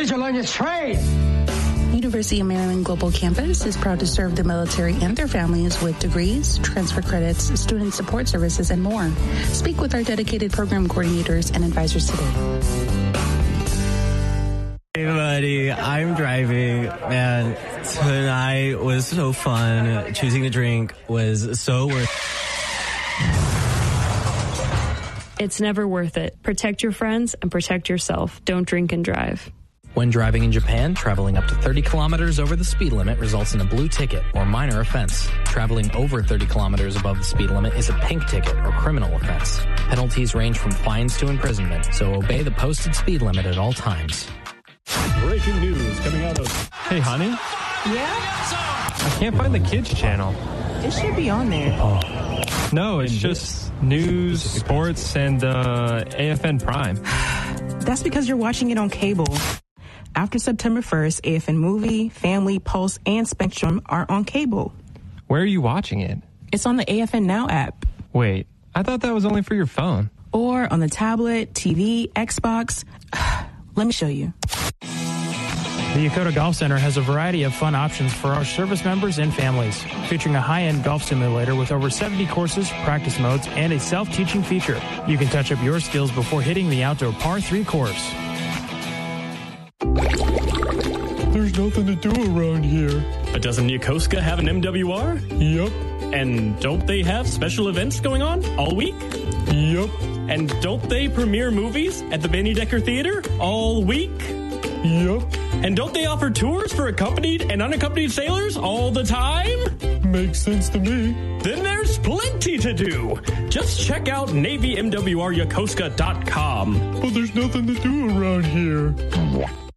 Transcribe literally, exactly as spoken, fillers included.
did you learn your trade? University of Maryland Global Campus is proud to serve the military and their families with degrees, transfer credits, student support services, and more. Speak with our dedicated program coordinators and advisors today. Hey, buddy, I'm driving, man. Tonight was so fun. Choosing to drink was so worth it. It's never worth it. Protect your friends and protect yourself. Don't drink and drive. When driving in Japan, traveling up to thirty kilometers over the speed limit results in a blue ticket or minor offense. Traveling over thirty kilometers above the speed limit is a pink ticket or criminal offense. Penalties range from fines to imprisonment, so obey the posted speed limit at all times. Breaking news coming out of... Hey, honey? Yeah? I can't find the kids channel. It should be on there. Oh. No, it's just news, sports, and uh, A F N Prime. That's because you're watching it on cable. After September first, A F N Movie, Family, Pulse, and Spectrum are on cable. Where are you watching it? It's on the A F N Now app. Wait, I thought that was only for your phone. Or on the tablet, T V, Xbox. Let me show you. The Yokota Golf Center has a variety of fun options for our service members and families, featuring a high-end golf simulator with over seventy courses, practice modes, and a self-teaching feature. You can touch up your skills before hitting the outdoor par three course. There's nothing to do around here. But doesn't Yokosuka have an M W R? Yup. And don't they have special events going on all week? Yup. And don't they premiere movies at the Benny Decker Theater all week? Yup. And don't they offer tours for accompanied and unaccompanied sailors all the time? Makes sense to me. Then there's plenty to do. Just check out Navy M W R Yokosuka dot com. But there's nothing to do around here.